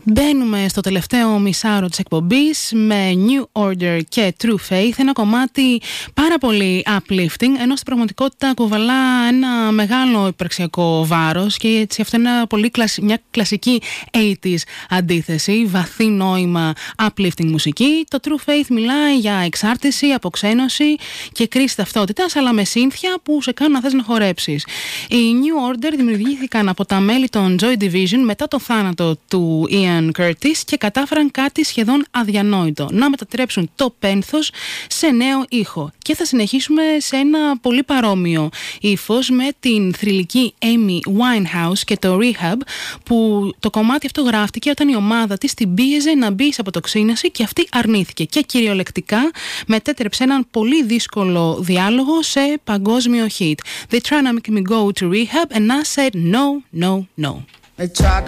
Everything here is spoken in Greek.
Μπαίνουμε στο τελευταίο μισάωρο της εκπομπής με New Order και True Faith, ένα κομμάτι πάρα πολύ uplifting, ενώ στην πραγματικότητα κουβαλά ένα μεγάλο υπαρξιακό βάρος και έτσι αυτό είναι μια κλασική 80s αντίθεση, βαθύ νόημα uplifting μουσική. Το True Faith μιλάει για εξάρτηση, αποξένωση και κρίση ταυτότητας, αλλά με σύνθια που σε κάνουν να θες να χορέψεις. Οι New Order δημιουργήθηκαν από τα μέλη των Joy Division μετά το θάνατο του Ian Curtis και κατάφεραν κάτι σχεδόν αδιανόητο, να μετατρέψουν το πένθος σε νέο ήχο. Και θα συνεχίσουμε σε ένα πολύ παρόμοιο ύφος με την θρυλική Amy Winehouse και το Rehab, που το κομμάτι αυτό γράφτηκε όταν η ομάδα της την πίεζε να μπει σε αποτοξίναση και αυτή αρνήθηκε και κυριολεκτικά μετέτρεψε έναν πολύ δύσκολο διάλογο σε παγκόσμιο hit. They tried to make me go to rehab and I said no, no, no. They tried